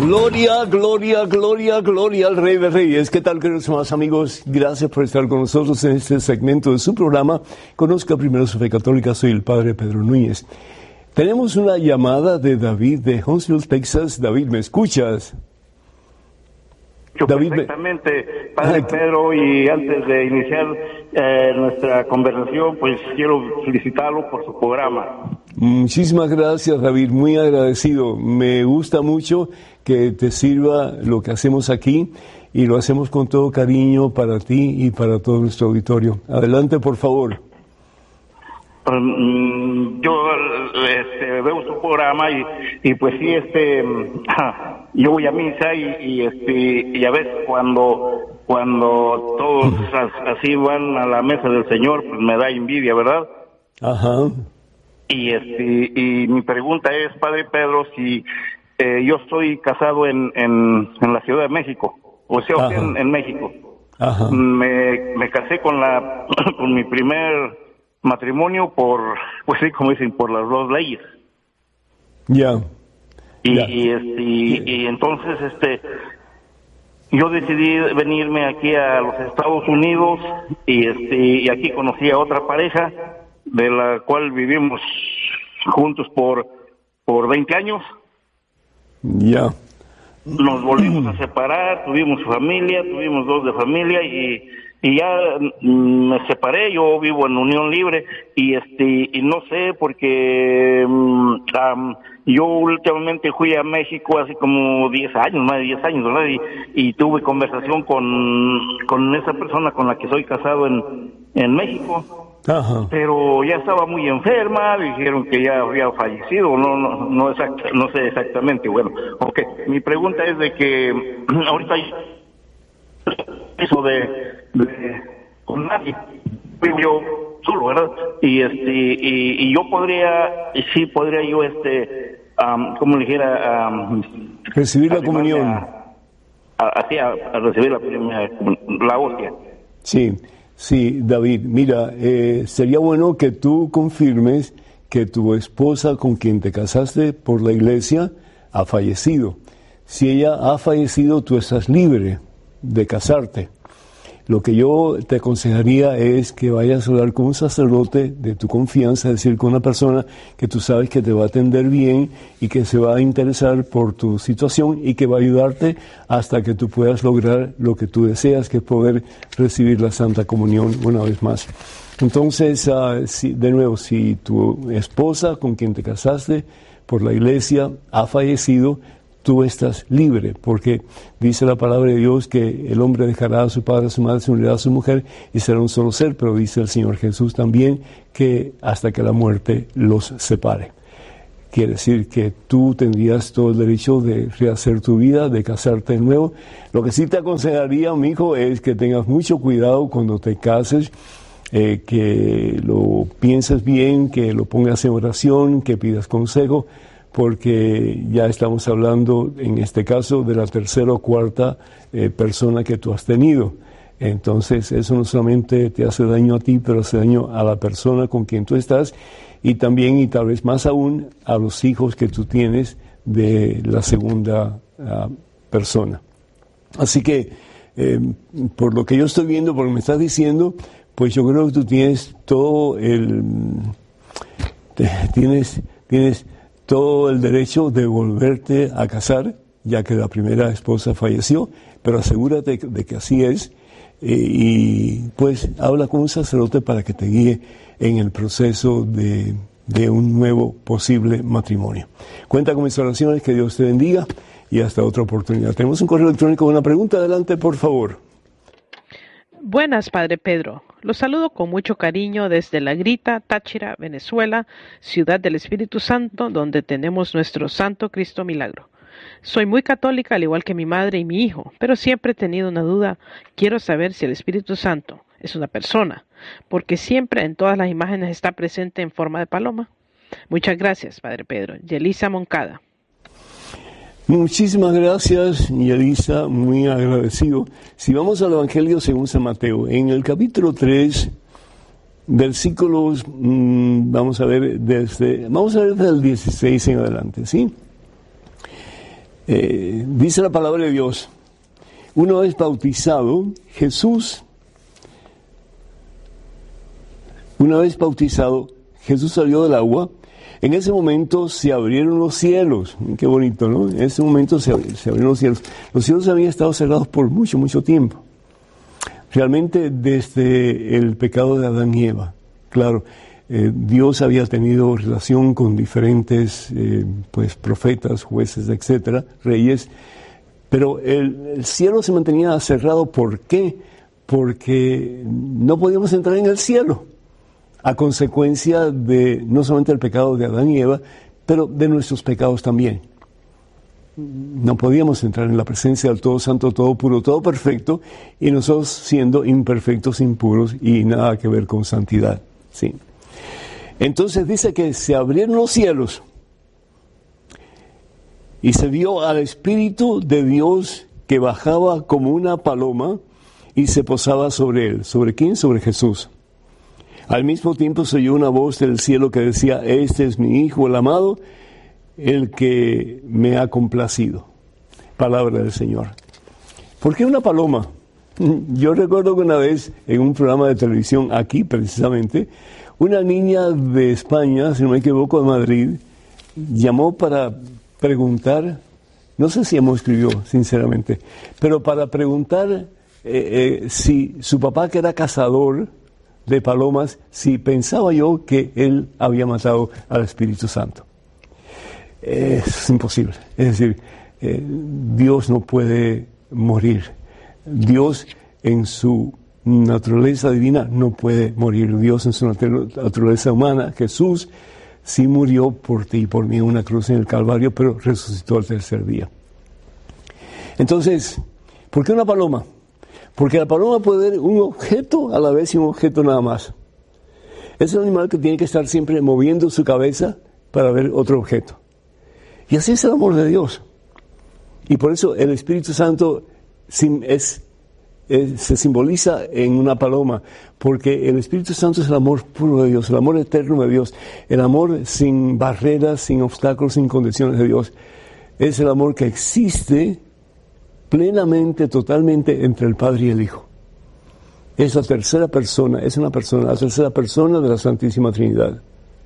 Gloria, gloria, gloria, gloria al Rey de Reyes. ¿Qué tal, queridos hermanos amigos? Gracias por estar con nosotros en este segmento de su programa. Conozca primero su fe católica. Soy el Padre Pedro Núñez. Tenemos una llamada de David de Huntsville, Texas. David, ¿me escuchas? David, perfectamente, Padre Pedro, y antes de iniciar nuestra conversación, pues quiero felicitarlo por su programa. Muchísimas gracias, David, muy agradecido. Me gusta mucho que te sirva lo que hacemos aquí y lo hacemos con todo cariño para ti y para todo nuestro auditorio. Adelante, por favor. Yo veo su programa y pues sí, yo voy a misa y a veces cuando todos así van a la mesa del Señor, pues me da envidia, ¿verdad? Ajá. Y mi pregunta es, Padre Pedro, si yo estoy casado en la Ciudad de México, o sea, en México. Ajá. Me casé con mi primer matrimonio pues sí, como dicen, por las dos leyes. Ya. Y entonces yo decidí venirme aquí a los Estados Unidos y aquí conocí a otra pareja de la cual vivimos juntos por 20 años. Ya. Nos volvimos a separar, tuvimos familia, tuvimos dos de familia y ya me separé. Yo vivo en unión libre y no sé porque yo últimamente fui a México hace como 10 años, más de 10 años, ¿verdad? Y tuve conversación con esa persona con la que soy casado en México. Ajá. Pero ya estaba muy enferma, dijeron que ya había fallecido, no sé exactamente. Bueno, okay. Mi pregunta es de que ahorita eso de con nadie, vivo yo solo, ¿verdad? Y yo podría yo como le dijera, recibir la comunión. A recibir la hostia. Sí, David, mira, sería bueno que tú confirmes que tu esposa con quien te casaste por la iglesia ha fallecido. Si ella ha fallecido, tú estás libre de casarte. Lo que yo te aconsejaría es que vayas a hablar con un sacerdote de tu confianza, es decir, con una persona que tú sabes que te va a atender bien y que se va a interesar por tu situación y que va a ayudarte hasta que tú puedas lograr lo que tú deseas, que es poder recibir la Santa Comunión una vez más. Entonces, si tu esposa con quien te casaste por la iglesia ha fallecido, tú estás libre, porque dice la palabra de Dios que el hombre dejará a su padre, a su madre, se unirá a su mujer y será un solo ser, pero dice el Señor Jesús también que hasta que la muerte los separe. Quiere decir que tú tendrías todo el derecho de rehacer tu vida, de casarte de nuevo. Lo que sí te aconsejaría, mi hijo, es que tengas mucho cuidado cuando te cases, que lo pienses bien, que lo pongas en oración, que pidas consejo, porque ya estamos hablando, en este caso, de la tercera o cuarta persona que tú has tenido. Entonces, eso no solamente te hace daño a ti, pero hace daño a la persona con quien tú estás, y también, y tal vez más aún, a los hijos que tú tienes de la segunda persona. Así que, por lo que yo estoy viendo, por lo que me estás diciendo, pues yo creo que tú tienes todo tienes todo el derecho de volverte a casar, ya que la primera esposa falleció, pero asegúrate de que así es, y pues habla con un sacerdote para que te guíe en el proceso de un nuevo posible matrimonio. Cuenta con mis oraciones, que Dios te bendiga, y hasta otra oportunidad. Tenemos un correo electrónico con una pregunta. Adelante, por favor. Buenas, Padre Pedro. Los saludo con mucho cariño desde La Grita, Táchira, Venezuela, ciudad del Espíritu Santo, donde tenemos nuestro Santo Cristo Milagro. Soy muy católica, al igual que mi madre y mi hijo, pero siempre he tenido una duda. Quiero saber si el Espíritu Santo es una persona, porque siempre en todas las imágenes está presente en forma de paloma. Muchas gracias, Padre Pedro. Yelisa Moncada. Muchísimas gracias, Yelisa, muy agradecido. Si vamos al Evangelio según San Mateo, en el capítulo 3, versículos, vamos a ver desde el 16 en adelante, ¿sí? Dice la palabra de Dios, una vez bautizado, Jesús salió del agua. En ese momento se abrieron los cielos. Qué bonito, ¿no? En ese momento se abrieron los cielos. Los cielos habían estado cerrados por mucho, mucho tiempo. Realmente desde el pecado de Adán y Eva. Claro, Dios había tenido relación con diferentes profetas, jueces, etcétera, reyes, pero el cielo se mantenía cerrado. ¿Por qué? Porque no podíamos entrar en el cielo, a consecuencia de no solamente el pecado de Adán y Eva, pero de nuestros pecados también. No podíamos entrar en la presencia del Todo Santo, Todo Puro, Todo Perfecto, y nosotros siendo imperfectos, impuros y nada que ver con santidad. Sí. Entonces dice que se abrieron los cielos y se vio al Espíritu de Dios que bajaba como una paloma y se posaba sobre él. ¿Sobre quién? Sobre Jesús. Al mismo tiempo se oyó una voz del cielo que decía: este es mi Hijo, el amado, el que me ha complacido. Palabra del Señor. ¿Por qué una paloma? Yo recuerdo que una vez en un programa de televisión, aquí precisamente, una niña de España, si no me equivoco, de Madrid, llamó para preguntar, no sé si ella escribió, sinceramente, pero para preguntar si su papá, que era cazador de palomas, si pensaba yo que él había matado al Espíritu Santo. Es imposible. Es decir, Dios no puede morir. Dios en su naturaleza divina no puede morir. Dios en su naturaleza humana, Jesús, sí murió por ti y por mí en una cruz en el Calvario, pero resucitó al tercer día. Entonces, ¿por qué una paloma? Porque la paloma puede ver un objeto a la vez y un objeto nada más. Es un animal que tiene que estar siempre moviendo su cabeza para ver otro objeto. Y así es el amor de Dios. Y por eso el Espíritu Santo se simboliza en una paloma, porque el Espíritu Santo es el amor puro de Dios, el amor eterno de Dios, el amor sin barreras, sin obstáculos, sin condiciones de Dios. Es el amor que existe plenamente, totalmente entre el Padre y el Hijo. Es la tercera persona, la tercera persona de la Santísima Trinidad.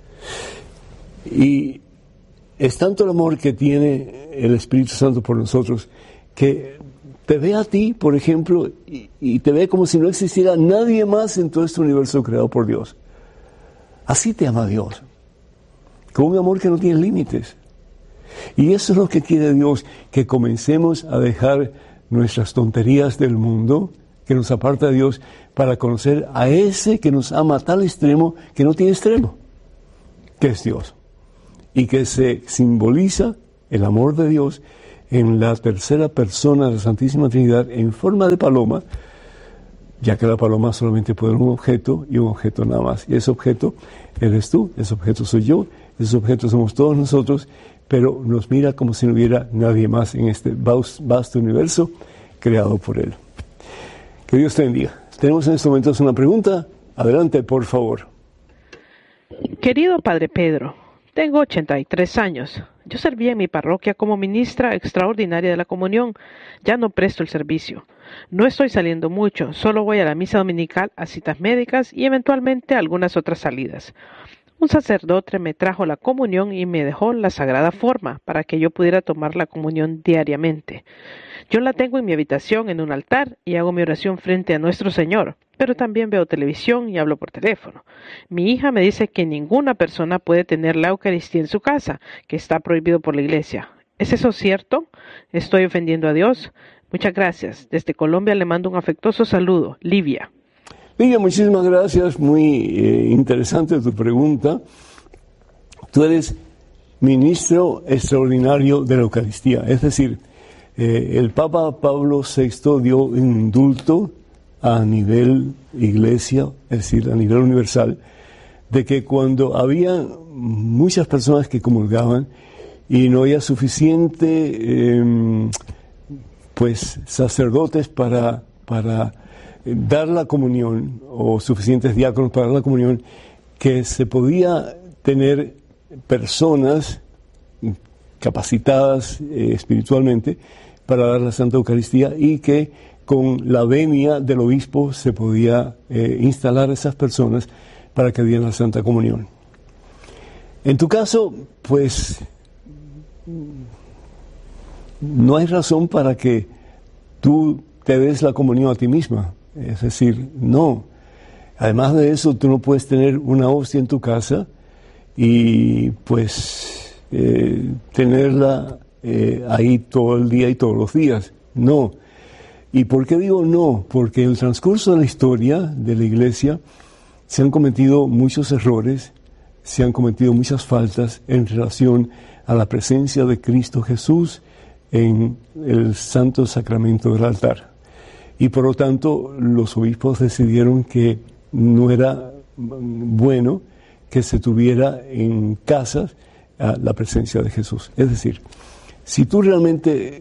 Y es tanto el amor que tiene el Espíritu Santo por nosotros, que te ve a ti, por ejemplo, y te ve como si no existiera nadie más en todo este universo creado por Dios. Así te ama Dios, con un amor que no tiene límites. Y eso es lo que quiere Dios, que comencemos a dejar nuestras tonterías del mundo, que nos aparta de Dios, para conocer a ese que nos ama a tal extremo que no tiene extremo, que es Dios. Y que se simboliza el amor de Dios en la tercera persona de la Santísima Trinidad en forma de paloma, ya que la paloma solamente puede ser un objeto y un objeto nada más. Y ese objeto eres tú, ese objeto soy yo, ese objeto somos todos nosotros, pero nos mira como si no hubiera nadie más en este vasto universo creado por Él. Que Dios te bendiga. Tenemos en estos momentos una pregunta. Adelante, por favor. Querido Padre Pedro, tengo 83 años. Yo servía en mi parroquia como ministra extraordinaria de la comunión. Ya no presto el servicio. No estoy saliendo mucho, solo voy a la misa dominical, a citas médicas y eventualmente a algunas otras salidas. Un sacerdote me trajo la comunión y me dejó la sagrada forma para que yo pudiera tomar la comunión diariamente. Yo la tengo en mi habitación en un altar y hago mi oración frente a nuestro Señor, pero también veo televisión y hablo por teléfono. Mi hija me dice que ninguna persona puede tener la Eucaristía en su casa, que está prohibido por la Iglesia. ¿Es eso cierto? ¿Estoy ofendiendo a Dios? Muchas gracias. Desde Colombia le mando un afectuoso saludo. Livia. Livia, muchísimas gracias. Muy interesante tu pregunta. Tú eres ministro extraordinario de la Eucaristía. Es decir, el Papa Pablo VI dio un indulto a nivel iglesia, es decir, a nivel universal, de que cuando había muchas personas que comulgaban y no había suficiente sacerdotes para dar la comunión, o suficientes diáconos para dar la comunión, que se podía tener personas capacitadas espiritualmente para dar la Santa Eucaristía, y que con la venia del obispo se podía instalar a esas personas para que dieran la Santa Comunión. En tu caso, pues, no hay razón para que tú te des la comunión a ti misma. Es decir, no. Además de eso, tú no puedes tener una hostia en tu casa y pues tenerla ahí todo el día y todos los días. No. ¿Y por qué digo no? Porque en el transcurso de la historia de la Iglesia se han cometido muchos errores, se han cometido muchas faltas en relación a la presencia de Cristo Jesús en el santo sacramento del altar. Y por lo tanto, los obispos decidieron que no era bueno que se tuviera en casas la presencia de Jesús. Es decir, si tú realmente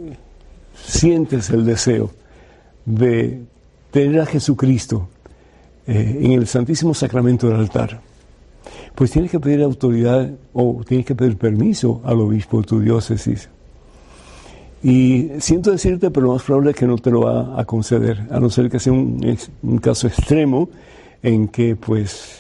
sientes el deseo de tener a Jesucristo en el Santísimo Sacramento del altar, pues tienes que pedir autoridad o tienes que pedir permiso al obispo de tu diócesis. Y siento decirte, pero lo más probable es que no te lo va a conceder, a no ser que sea un caso extremo en que pues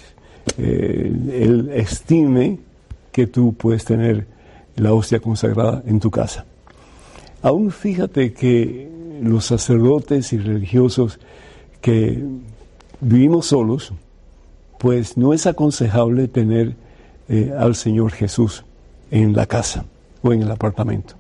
él estime que tú puedes tener la hostia consagrada en tu casa. Aún fíjate que los sacerdotes y religiosos que vivimos solos, pues no es aconsejable tener al Señor Jesús en la casa o en el apartamento.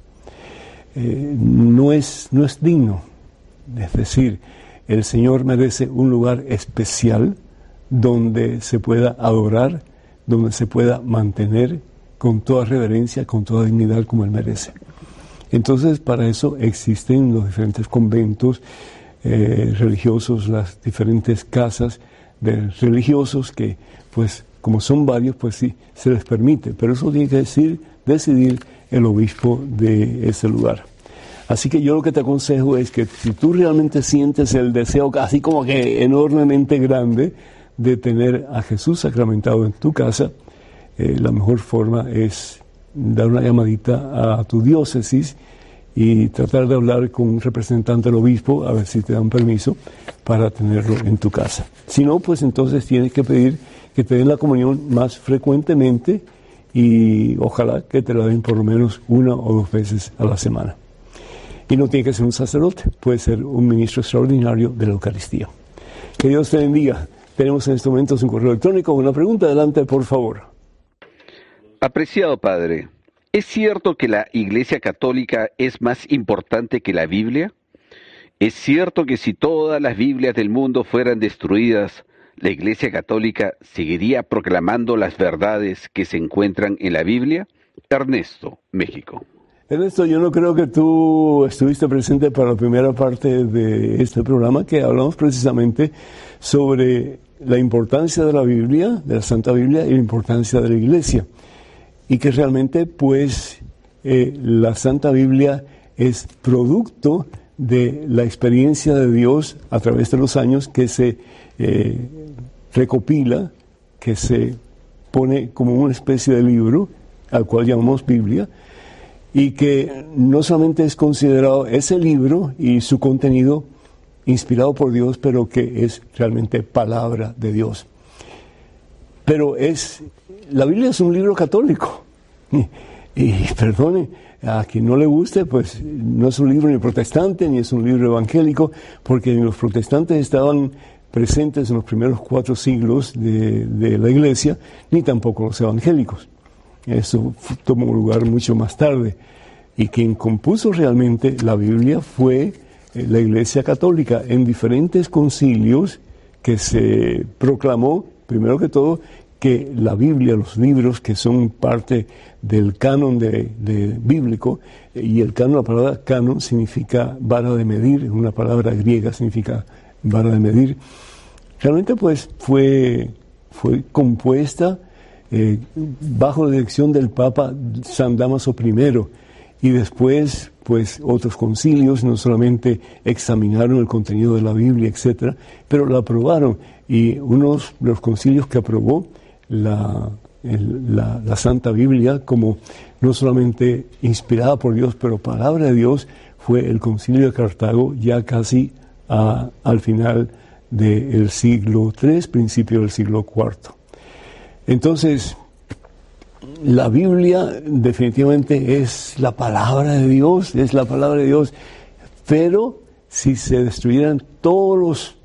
No es digno. Es decir, el Señor merece un lugar especial donde se pueda adorar, donde se pueda mantener con toda reverencia, con toda dignidad como Él merece. Entonces, para eso existen los diferentes conventos religiosos, las diferentes casas de religiosos que, pues, como son varios, pues sí, se les permite. Pero eso tiene que decidir el obispo de ese lugar. Así que yo lo que te aconsejo es que si tú realmente sientes el deseo así como que enormemente grande de tener a Jesús sacramentado en tu casa, la mejor forma es dar una llamadita a tu diócesis y tratar de hablar con un representante del obispo a ver si te dan permiso para tenerlo en tu casa. Si no, pues entonces tienes que pedir que te den la comunión más frecuentemente y ojalá que te la den por lo menos 1 o 2 veces a la semana. Y no tiene que ser un sacerdote, puede ser un ministro extraordinario de la Eucaristía. Que Dios te bendiga. Tenemos en estos momentos un correo electrónico. Una pregunta, adelante, por favor. Apreciado padre, ¿es cierto que la Iglesia Católica es más importante que la Biblia? ¿Es cierto que si todas las Biblias del mundo fueran destruidas, la Iglesia Católica seguiría proclamando las verdades que se encuentran en la Biblia? Ernesto, México. Ernesto, yo no creo que tú estuviste presente para la primera parte de este programa, que hablamos precisamente sobre la importancia de la Biblia, de la Santa Biblia, y la importancia de la Iglesia. Y que realmente, pues, la Santa Biblia es producto de la experiencia de Dios a través de los años, que se recopila, que se pone como una especie de libro, al cual llamamos Biblia, y que no solamente es considerado ese libro y su contenido inspirado por Dios, pero que es realmente palabra de Dios. Pero la Biblia es un libro católico. Y perdone, a quien no le guste, pues no es un libro ni protestante, ni es un libro evangélico, porque los protestantes estaban presentes en los primeros 4 siglos de la Iglesia, ni tampoco los evangélicos. Eso tomó lugar mucho más tarde. Y quien compuso realmente la Biblia fue la Iglesia Católica en diferentes concilios, que se proclamó, primero que todo, que la Biblia, los libros que son parte del canon de bíblico, y el canon, la palabra canon significa vara de medir, es una palabra griega, significa vara de medir. Realmente pues fue compuesta bajo la dirección del Papa San Damaso I, y después pues otros concilios no solamente examinaron el contenido de la Biblia, etcétera, pero la aprobaron, y uno de los concilios que aprobó la la Santa Biblia como no solamente inspirada por Dios, pero palabra de Dios, fue el Concilio de Cartago, ya casi al final del siglo III, principio del siglo IV. Entonces, la Biblia definitivamente es la palabra de Dios, pero si se destruyeran todos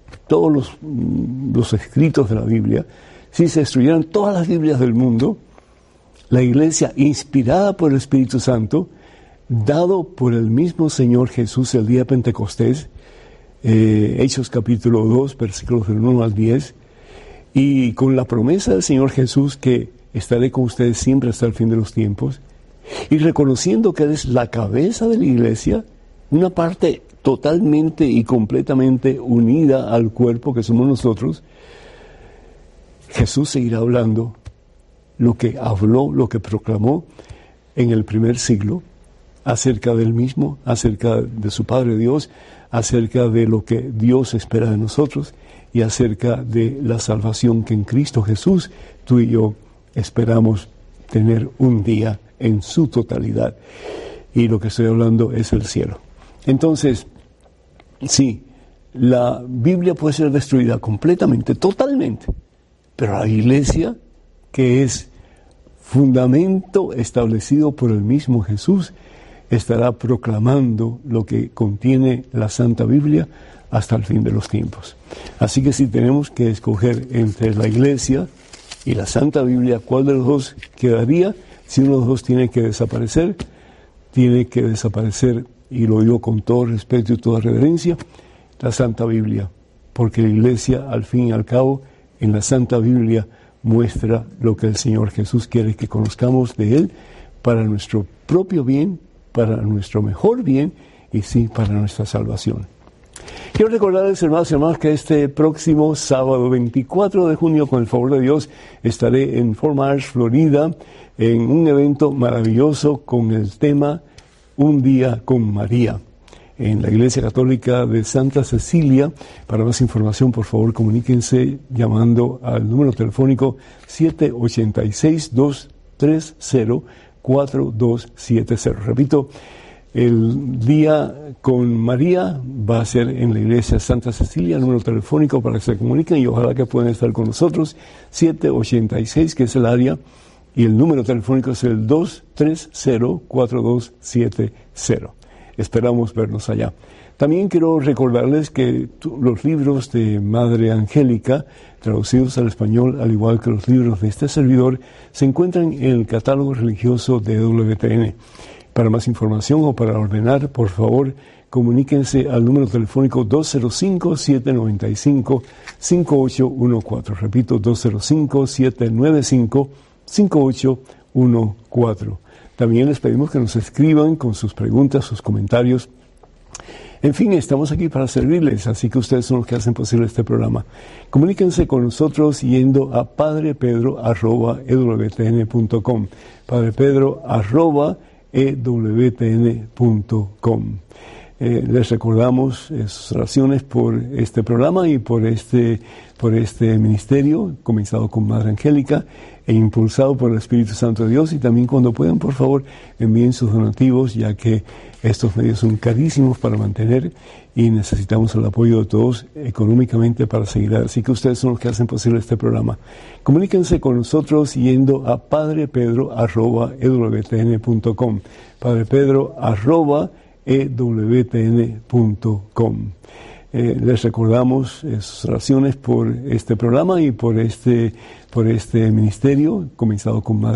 los escritos de la Biblia, si se destruyeran todas las Biblias del mundo, la Iglesia, inspirada por el Espíritu Santo, dado por el mismo Señor Jesús el día de Pentecostés, Hechos capítulo 2, versículos del 1 al 10, y con la promesa del Señor Jesús que estaré con ustedes siempre hasta el fin de los tiempos, y reconociendo que Él es la cabeza de la Iglesia, una parte totalmente y completamente unida al cuerpo que somos nosotros, Jesús seguirá hablando lo que habló, lo que proclamó en el primer siglo, acerca del mismo, acerca de su Padre Dios, acerca de lo que Dios espera de nosotros y acerca de la salvación que en Cristo Jesús tú y yo esperamos tener un día en su totalidad. Y lo que estoy hablando es el cielo. Entonces, sí, la Biblia puede ser destruida completamente, totalmente, pero la Iglesia, que es fundamento establecido por el mismo Jesús, estará proclamando lo que contiene la Santa Biblia hasta el fin de los tiempos. Así que si tenemos que escoger entre la Iglesia y la Santa Biblia, ¿cuál de los dos quedaría? Si uno de los dos tiene que desaparecer, y lo digo con todo respeto y toda reverencia, la Santa Biblia, porque la Iglesia, al fin y al cabo, en la Santa Biblia muestra lo que el Señor Jesús quiere que conozcamos de Él para nuestro propio bien, para nuestro mejor bien y sí, para nuestra salvación. Quiero recordarles, hermanos y hermanas, que este próximo sábado 24 de junio, con el favor de Dios, estaré en Fort Myers, Florida, en un evento maravilloso con el tema Un día con María, en la Iglesia Católica de Santa Cecilia. Para más información, por favor, comuníquense llamando al número telefónico 786-230-4270. Repito, el día con María va a ser en la Iglesia Santa Cecilia, el número telefónico para que se comuniquen y ojalá que puedan estar con nosotros, 786, que es el área, y el número telefónico es el 230-4270. Esperamos vernos allá. También quiero recordarles que los libros de Madre Angélica, traducidos al español, al igual que los libros de este servidor, se encuentran en el catálogo religioso de EWTN. Para más información o para ordenar, por favor, comuníquense al número telefónico 205-795-5814. Repito, 205-795-5814. También les pedimos que nos escriban con sus preguntas, sus comentarios. En fin, estamos aquí para servirles, así que ustedes son los que hacen posible este programa. Comuníquense con nosotros yendo a padrepedro@ewtn.com. padrepedro@ewtn.com. Les recordamos sus oraciones por este programa y por este ministerio, comenzado con Madre Angélica e impulsado por el Espíritu Santo de Dios. Y también, cuando puedan, por favor, envíen sus donativos, ya que estos medios son carísimos para mantener y necesitamos el apoyo de todos económicamente para seguir. Así que ustedes son los que hacen posible este programa. Comuníquense con nosotros yendo a padrepedro@ewtn.com. padrepedro@ewtn.com. Les recordamos sus oraciones por este programa y por este ministerio, comenzado con Madre